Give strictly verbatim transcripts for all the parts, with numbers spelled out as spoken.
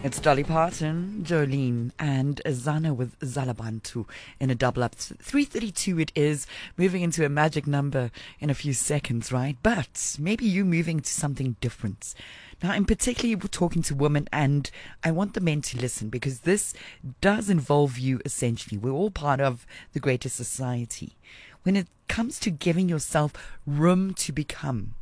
It's Dolly Parton, Jolene, and Zana with Zalabantu in a double up. three thirty-two it is, moving into a magic number in a few seconds, right? But maybe you moving to something different. Now, in particular, we're talking to women, and I want the men to listen because this does involve you essentially. We're all part of the greater society. When it comes to giving yourself room to become,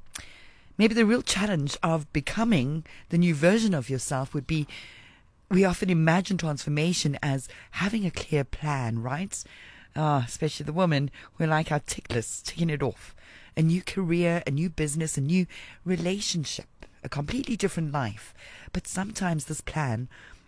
maybe the real challenge of becoming the new version of yourself would be, we often imagine transformation as having a clear plan, right? Ah, especially the women, we like our tick lists, ticking it off. A new career, a new business, a new relationship, a completely different life. But sometimes this plan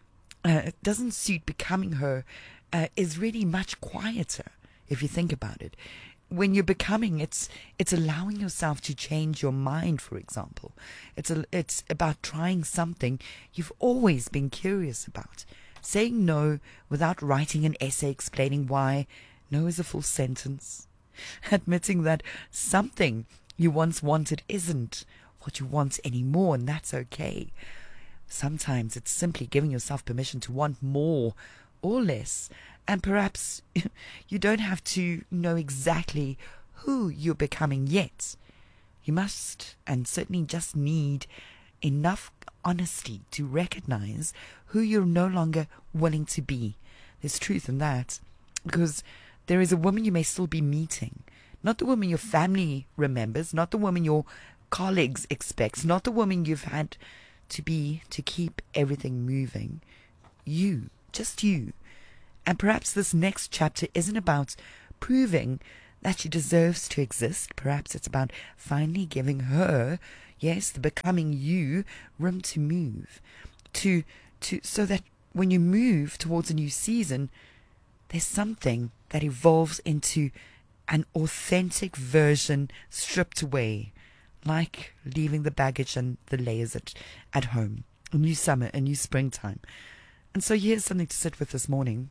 uh, doesn't suit becoming her, uh, is really much quieter, if you think about it. When you're becoming, it's it's allowing yourself to change your mind, for example. It's a, it's about trying something you've always been curious about. Saying no without writing an essay explaining why no is a full sentence. Admitting that something you once wanted isn't what you want anymore, and that's okay. Sometimes it's simply giving yourself permission to want more or less. And perhaps you don't have to know exactly who you're becoming yet. You must, and certainly just need, enough honesty to recognize who you're no longer willing to be. There's truth in that. Because there is a woman you may still be meeting. Not the woman your family remembers, not the woman your colleagues expect, not the woman you've had to be to keep everything moving. You, just you. And perhaps this next chapter isn't about proving that she deserves to exist. Perhaps it's about finally giving her, yes, the becoming you, room to move. To, to, so that when you move towards a new season, there's something that evolves into an authentic version stripped away. Like leaving the baggage and the layers at, at home. A new summer, a new springtime. And so here's something to sit with this morning.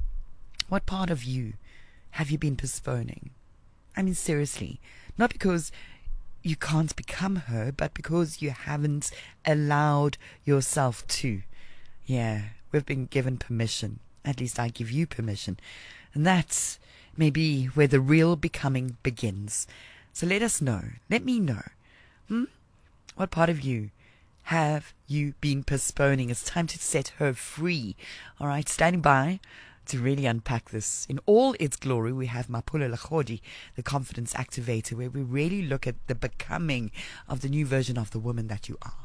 What part of you have you been postponing? I mean, seriously, not because you can't become her, but because you haven't allowed yourself to. Yeah, we've been given permission. At least I give you permission. And that's maybe where the real becoming begins. So let us know. Let me know. Hmm? What part of you have you been postponing? It's time to set her free. All right, standing by to really unpack this in all its glory. We have Mapula Lachodi, the confidence activator, where we really look at the becoming of the new version of the woman that you are.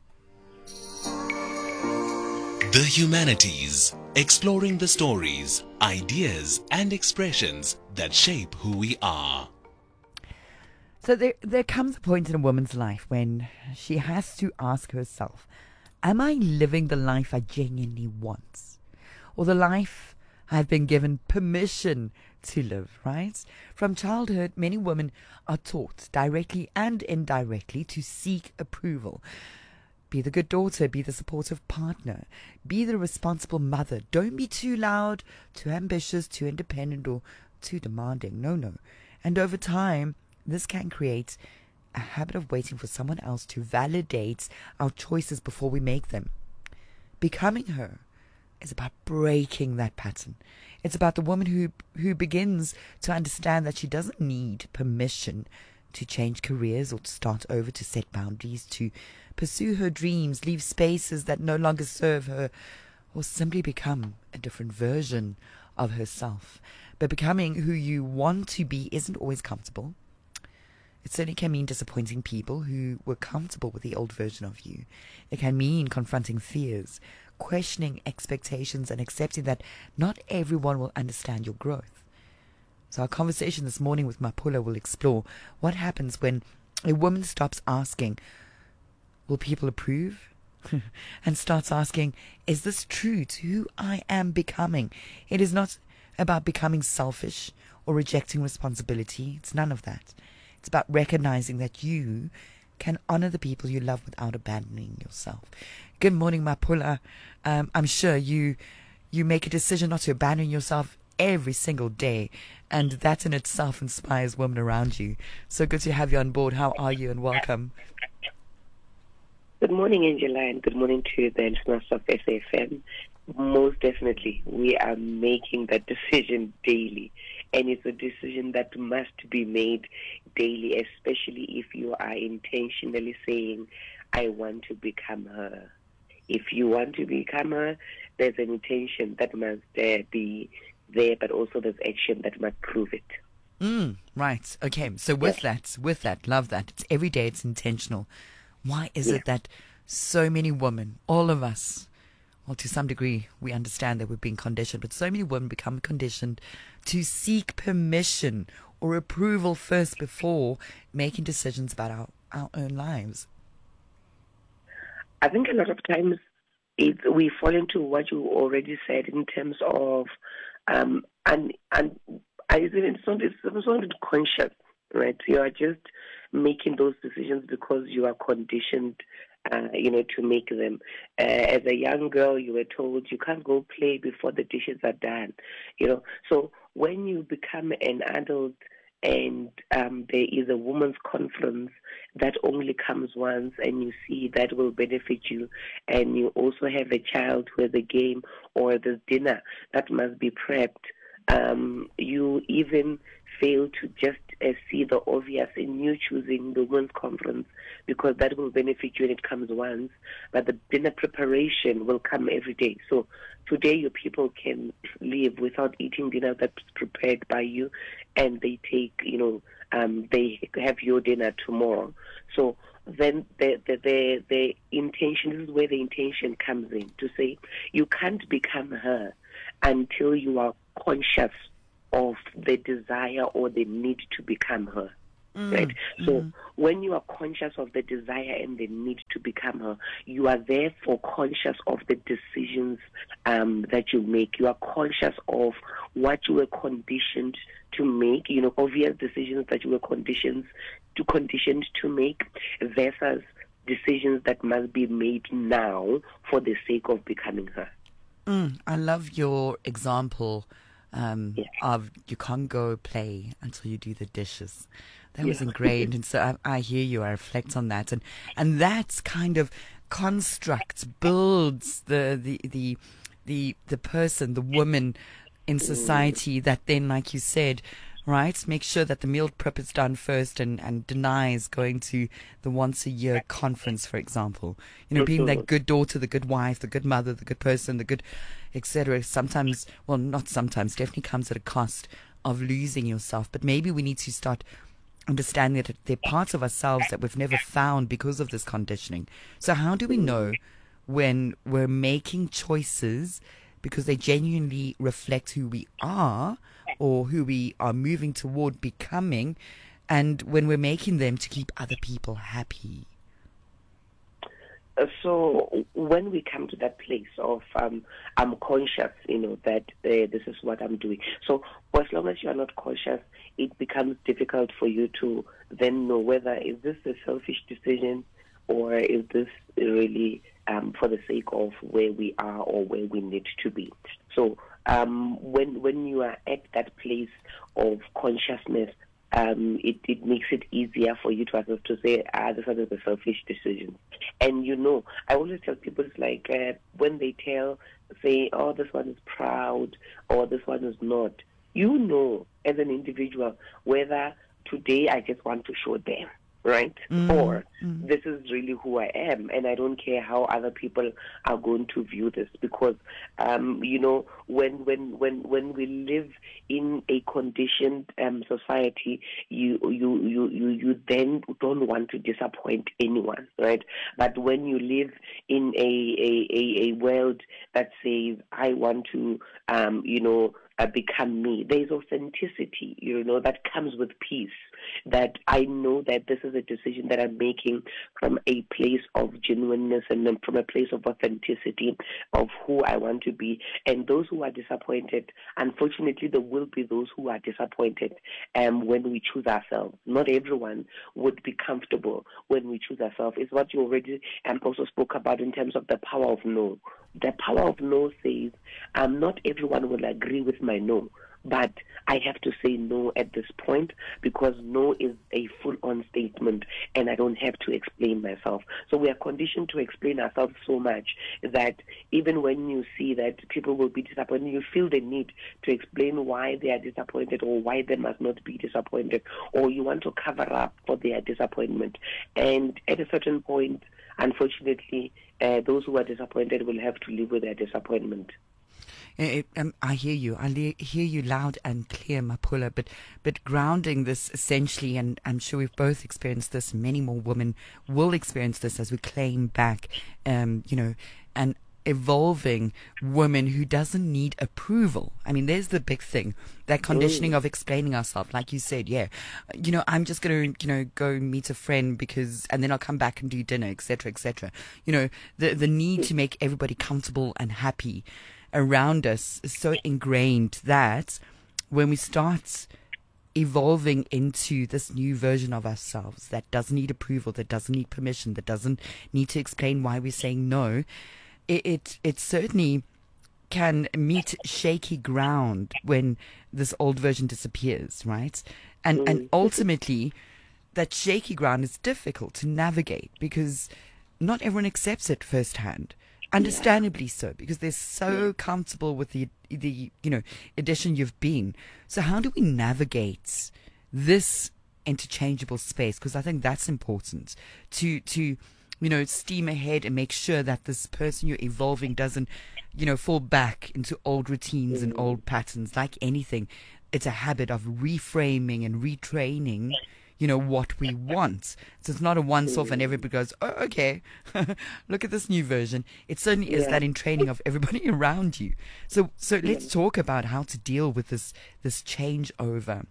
The Humanities, exploring the stories, ideas, and expressions that shape who we are. So there, there comes a point in a woman's life when she has to ask herself, am I living the life I genuinely want? Or the life I've been given permission to live, right? From childhood, many women are taught, directly and indirectly, to seek approval. Be the good daughter, be the supportive partner, be the responsible mother. Don't be too loud, too ambitious, too independent, or too demanding. No, no. And over time, this can create a habit of waiting for someone else to validate our choices before we make them. Becoming her is about breaking that pattern. It's about the woman who who begins to understand that she doesn't need permission to change careers or to start over, to set boundaries, to pursue her dreams, leave spaces that no longer serve her, or simply become a different version of herself. But becoming who you want to be isn't always comfortable. It certainly can mean disappointing people who were comfortable with the old version of you. It can mean confronting fears, questioning expectations, and accepting that not everyone will understand your growth. So our conversation this morning with Mapula will explore what happens when a woman stops asking, will people approve? And starts asking, is this true to who I am becoming? It is not about becoming selfish or rejecting responsibility. It's none of that. It's about recognizing that you can honor the people you love without abandoning yourself. Good morning, Mapula. Um, I'm sure you you make a decision not to abandon yourself every single day, and that in itself inspires women around you. So good to have you on board. How are you, and welcome. Good morning, Angela, and good morning to the listeners of S A F M. Most definitely, we are making that decision daily, and it's a decision that must be made daily, especially if you are intentionally saying, I want to become her. If you want to become her, there's an intention that must uh, be there, but also there's action that must prove it. Mm, right. Okay. So with yeah. that, with that, love that. It's every day. It's intentional. Why is yeah. it that so many women, all of us, well, to some degree, we understand that we're being conditioned, but so many women become conditioned to seek permission or approval first before making decisions about our, our own lives? I think a lot of times it, we fall into what you already said in terms of, um, and and I, it's not it's not conscious, right? You are just making those decisions because you are conditioned, uh, you know, to make them. Uh, as a young girl, you were told you can't go play before the dishes are done, you know. So when you become an adult and um, there is a women's conference that only comes once and you see that will benefit you, and you also have a child who has a game or the dinner that must be prepped, um, you even fail to just uh, see the obvious in you choosing the women's conference because that will benefit you and it comes once, but the dinner preparation will come every day. So today your people can live without eating dinner that's prepared by you, and they take, you know, um, they have your dinner tomorrow. So then the, the, the, the intention, this is where the intention comes in, to say you can't become her until you are conscious of the desire or the need to become her. Mm, right? Mm. So when you are conscious of the desire and the need to become her, you are therefore conscious of the decisions um, that you make. You are conscious of what you were conditioned to make, you know, obvious decisions that you were conditioned to conditioned to make versus decisions that must be made now for the sake of becoming her. Mm, I love your example um, yeah. of you can't go play until you do the dishes. That yeah. was ingrained, and so I, I hear you. I reflect on that, and and that kind of construct builds the the the the the person, the woman in society that then, like you said, right, make sure that the meal prep is done first, and, and denies going to the once a year conference, for example. You know, being that good daughter, the good wife, the good mother, the good person, the good, et cetera. Sometimes, well, not sometimes, definitely comes at a cost of losing yourself. But maybe we need to start understanding that there are parts of ourselves that we've never found because of this conditioning. So how do we know when we're making choices because they genuinely reflect who we are or who we are moving toward becoming, and when we're making them to keep other people happy? Uh, so when we come to that place of um, I'm conscious, you know, that uh, this is what I'm doing. So for as long as you are not conscious, it becomes difficult for you to then know whether is this a selfish decision or is this really um, for the sake of where we are or where we need to be. So um, when when you are at that place of consciousness, Um, it, it makes it easier for you to assess to say, ah, this one is a selfish decision. And you know, I always tell people, it's like uh, when they tell, say, oh, this one is proud or this one is not. You know, as an individual, whether today I just want to show them, right? Mm, or mm. this is really who I am, and I don't care how other people are going to view this, because um, you know, when when when when we live in a conditioned um, society, you you you you you then don't want to disappoint anyone, right? But when you live in a a, a, a world that says, I want to um, you know uh, become me, there is authenticity, you know, that comes with peace. That I know that this is a decision that I'm making from a place of genuineness and then from a place of authenticity of who I want to be. And those who are disappointed, unfortunately, there will be those who are disappointed um, when we choose ourselves. Not everyone would be comfortable when we choose ourselves. It's what you already um, also spoke about in terms of the power of no. The power of no says, um, not everyone will agree with my no, But I have to say no at this point because no is a full-on statement and I don't have to explain myself. So we are conditioned to explain ourselves so much that even when you see that people will be disappointed, you feel the need to explain why they are disappointed or why they must not be disappointed, or you want to cover up for their disappointment. And at a certain point, unfortunately, uh, those who are disappointed will have to live with their disappointment. It, um, I hear you. I le- hear you loud and clear, Mapula. But, but grounding this essentially, and I'm sure we've both experienced this. Many more women will experience this as we claim back, um, you know, an evolving woman who doesn't need approval. I mean, there's the big thing, that conditioning of explaining ourselves. Like you said, yeah, you know, I'm just going to, you know, go meet a friend because, and then I'll come back and do dinner, et cetera, et cetera. You know, the the need to make everybody comfortable and happy around us is so ingrained that when we start evolving into this new version of ourselves that doesn't need approval, that doesn't need permission, that doesn't need to explain why we're saying no, it it, it certainly can meet shaky ground when this old version disappears, right? And mm. and ultimately that shaky ground is difficult to navigate because not everyone accepts it firsthand. Understandably so, because they're so yeah. comfortable with the the you know edition you've been. So how do we navigate this interchangeable space? Because I think that's important to to you know steam ahead and make sure that this person you're evolving doesn't you know fall back into old routines mm. and old patterns. Like anything, it's a habit of reframing and retraining. You know, what we want. So it's not a once-off and everybody goes, oh, okay, look at this new version. It certainly is yeah. that in training of everybody around you. So so let's talk about how to deal with this this changeover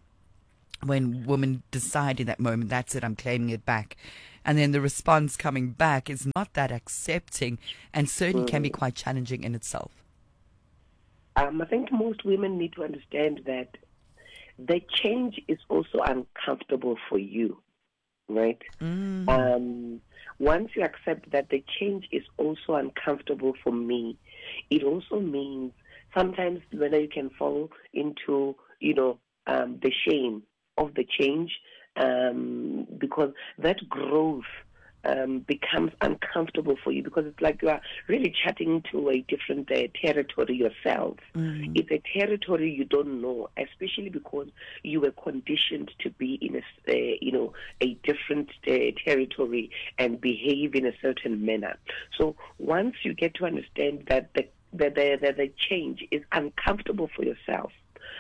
when women decide in that moment, that's it, I'm claiming it back. And then the response coming back is not that accepting and certainly mm. can be quite challenging in itself. Um, I think most women need to understand that the change is also uncomfortable for you, right? Mm. Um, once you accept that the change is also uncomfortable for me, it also means sometimes whether you can fall into, you know, um, the shame of the change um, because that growth um, becomes uncomfortable for you because it's like you are really chatting to a different uh, territory yourself. Mm. It's a territory you don't know, especially because you were conditioned to be in a, uh, you know, a different uh, territory and behave in a certain manner. So once you get to understand that the the, the, the, the change is uncomfortable for yourself,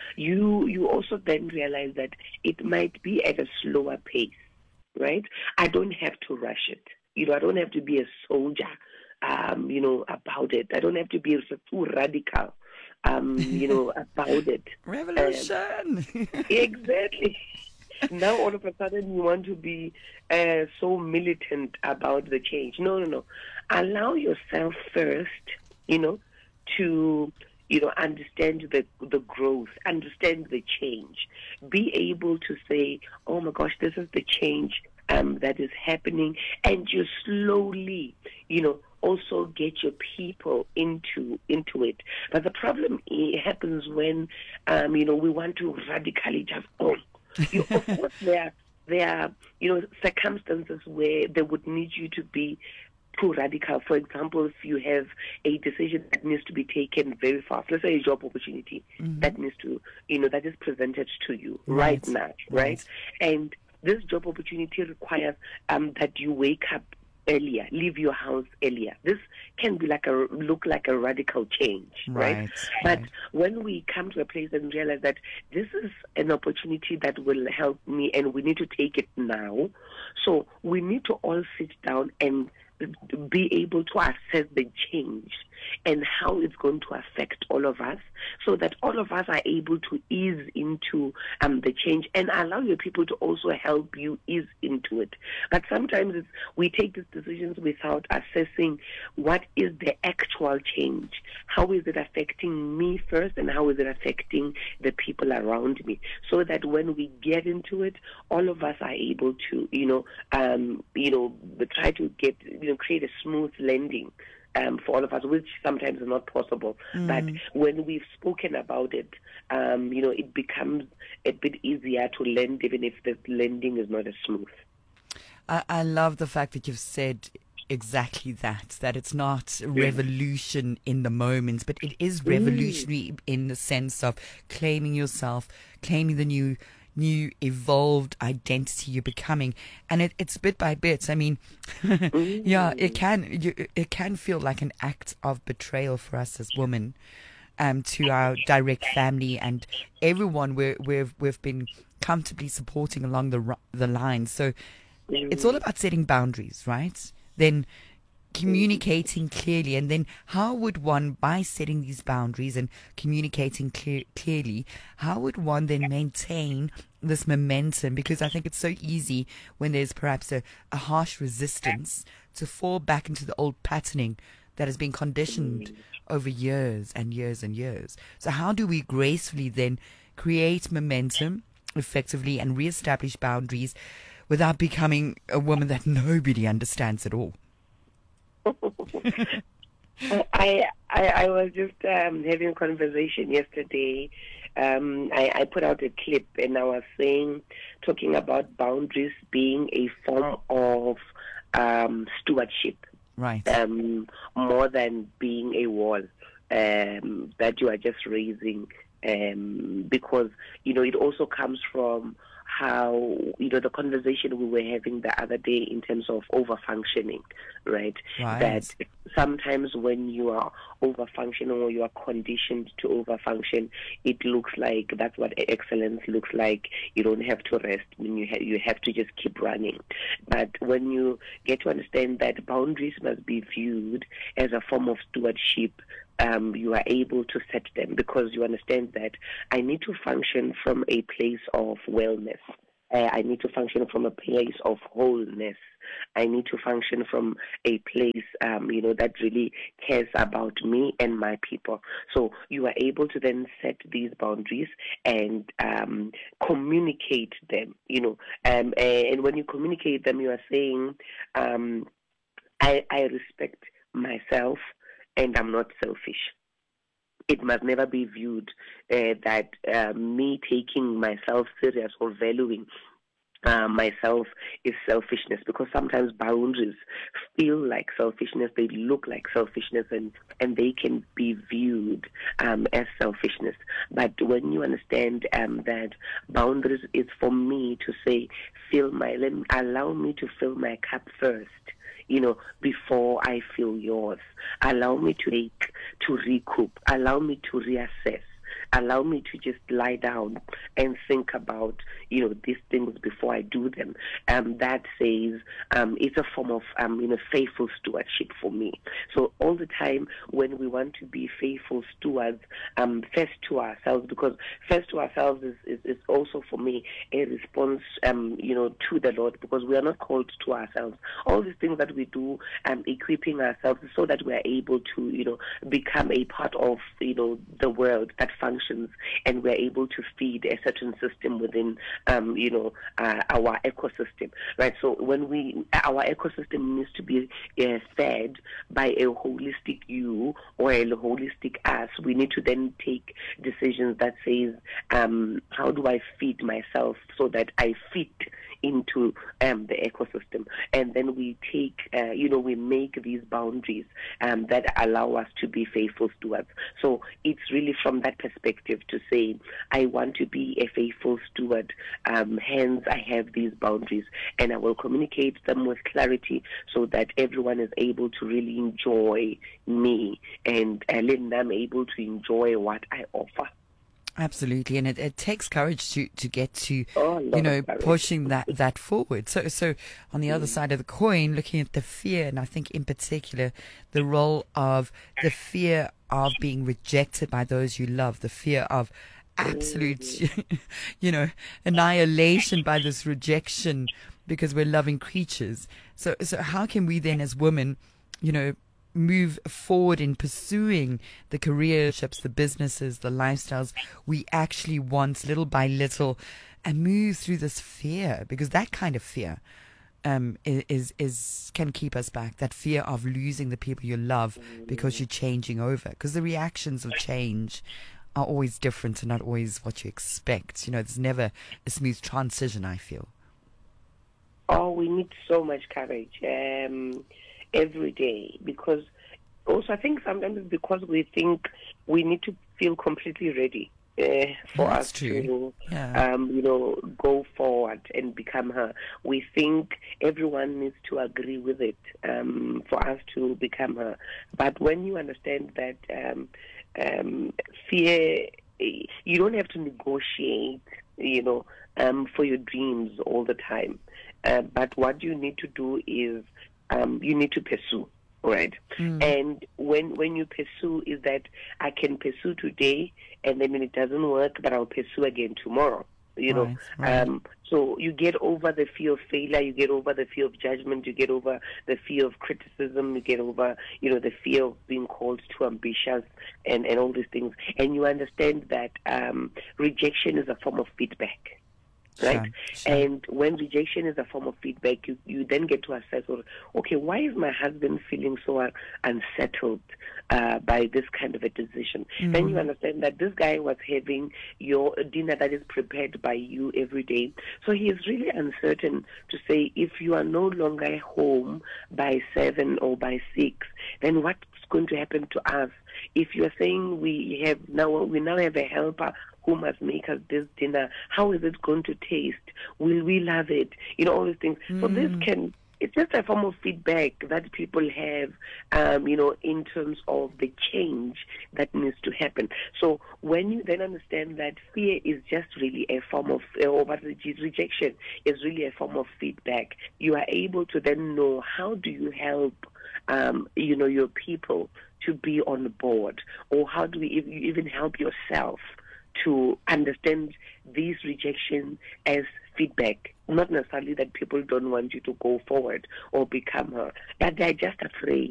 you you also then realize that it might be at a slower pace. Right? I don't have to rush it. You know, I don't have to be a soldier, um, you know, about it. I don't have to be too radical, um, you know, about it. Revolution! Um, exactly. Now all of a sudden you want to be uh, so militant about the change. No, no, no. Allow yourself first, you know, to... you know, understand the the growth, understand the change, be able to say, oh my gosh, this is the change um, that is happening, and you slowly, you know, also get your people into into it. But the problem happens when, um, you know, we want to radically just, oh, you, of course there are, there are, you know, circumstances where they would need you to be too radical. For example, if you have a decision that needs to be taken very fast, let's say a job opportunity mm-hmm. that needs to, you know, that is presented to you right, right now, right? right? And this job opportunity requires um, that you wake up earlier, leave your house earlier. This can be like a look like a radical change, right? right? But right. when we come to a place and realize that this is an opportunity that will help me and we need to take it now, so we need to all sit down and be able to assess the change and how it's going to affect all of us so that all of us are able to ease into um, the change and allow your people to also help you ease into it. But sometimes it's, we take these decisions without assessing what is the actual change. How is it affecting me first and how is it affecting the people around me? So that when we get into it, all of us are able to, you know, um, you know, try to get, you know, create a smooth landing um, for all of us, which sometimes is not possible. Mm. But when we've spoken about it, um, you know, it becomes a bit easier to lend, even if the lending is not as smooth. I, I love the fact that you've said exactly that, that it's not revolution in the moment, but it is revolutionary mm. in the sense of claiming yourself, claiming the new new evolved identity you're becoming, and it, it's bit by bit. I mean, yeah, it can you, it can feel like an act of betrayal for us as women, um, to our direct family and everyone we're, we've we've been comfortably supporting along the the line. So it's all about setting boundaries, right? Then communicating clearly, and then how would one, by setting these boundaries and communicating clear, clearly, how would one then maintain this momentum? Because I think it's so easy when there's perhaps a, a harsh resistance to fall back into the old patterning that has been conditioned over years and years and years. So how do we gracefully then create momentum effectively and reestablish boundaries without becoming a woman that nobody understands at all? I, I I was just um, having a conversation yesterday. Um, I, I put out a clip and I was saying, talking about boundaries being a form of um, stewardship, right? Um, more than being a wall um, that you are just raising, um, because you know it also comes from how, you know, the conversation we were having the other day in terms of over-functioning, right? Right. That sometimes when you are over-functioning or you are conditioned to over-function, it looks like that's what excellence looks like. You don't have to rest. When you, ha- you have to just keep running. But when you get to understand that boundaries must be viewed as a form of stewardship, Um, you are able to set them because you understand that I need to function from a place of wellness. Uh, I need to function from a place of wholeness. I need to function from a place, um, you know, that really cares about me and my people. So you are able to then set these boundaries and um, communicate them, you know. Um, and when you communicate them, you are saying, um, I, I respect myself, and I'm not selfish. It must never be viewed uh, that uh, me taking myself serious or valuing uh, myself is selfishness, because sometimes boundaries feel like selfishness, they look like selfishness, and, and they can be viewed um, as selfishness. But when you understand um, that boundaries is for me to say, fill my, let me, allow me to fill my cup first, you know, before I feel yours. Allow me to take, to recoup. Allow me to reassess. Allow me to just lie down and think about, you know, these things before I do them. Um, that says um, it's a form of, um, you know, faithful stewardship for me. So all the time when we want to be faithful stewards, um, first to ourselves, because first to ourselves is, is, is also for me a response, um, you know, to the Lord, because we are not called to ourselves. All these things that we do, um, equipping ourselves so that we are able to, you know, become a part of, you know, the world that functions, and we're able to feed a certain system within, um, you know, uh, our ecosystem, right? So when we, our ecosystem needs to be uh, fed by a holistic you or a holistic us, we need to then take decisions that says, um, how do I feed myself so that I fit into um, the ecosystem? And then we take, uh, you know, we make these boundaries um, that allow us to be faithful stewards. So it's really from that perspective to say, I want to be a faithful steward, um, hence I have these boundaries, and I will communicate them with clarity so that everyone is able to really enjoy me, and uh, then I'm able to enjoy what I offer. Absolutely, and it, it takes courage to, to get to, oh, you know, pushing that, that forward. So, so on the mm. other side of the coin, looking at the fear, and I think in particular the role of the fear of being rejected by those you love, the fear of absolute, mm. you know, annihilation by this rejection because we're loving creatures. So, so how can we then, as women, you know, move forward in pursuing the careerships, the businesses, the lifestyles we actually want little by little, and move through this fear? Because that kind of fear um, is is can keep us back. That fear of losing the people you love because you're changing over. Because the reactions of change are always different and not always what you expect. You know, there's never a smooth transition, I feel. Oh, we need so much courage um, every day, because also I think sometimes it's because we think we need to feel completely ready uh, for That's us true. to, Yeah. um, you know, go forward and become her. We think everyone needs to agree with it um, for us to become her. But when you understand that um, um, fear, you don't have to negotiate, you know, um, for your dreams all the time. Uh, but what you need to do is um, you need to pursue, right? Mm. And when when you pursue, is that I can pursue today, and then when it doesn't work, but I'll pursue again tomorrow. You know, Right, right. Um, so you get over the fear of failure, you get over the fear of judgment, you get over the fear of criticism, you get over, you know, the fear of being called too ambitious, and and all these things, and you understand that um, rejection is a form of feedback. Right? Sure, sure. And when rejection is a form of feedback, you, you then get to assess, okay, why is my husband feeling so uh, unsettled uh, by this kind of a decision? Mm. Then you understand that this guy was having your dinner that is prepared by you every day. So he is really uncertain to say, if you are no longer home by seven or by six, then what's going to happen to us? If you are saying we have now, we now have a helper who must make us this dinner, how is it going to taste? Will we love it? You know, all these things. Mm. So this can, it's just a form of feedback that people have, um, you know, in terms of the change that needs to happen. So when you then understand that fear is just really a form of, or what rejection is really a form of feedback, you are able to then know, how do you help, um, you know, your people to be on board, or how do we even help yourself to understand these rejection as feedback, not necessarily that people don't want you to go forward or become her, but they're just afraid.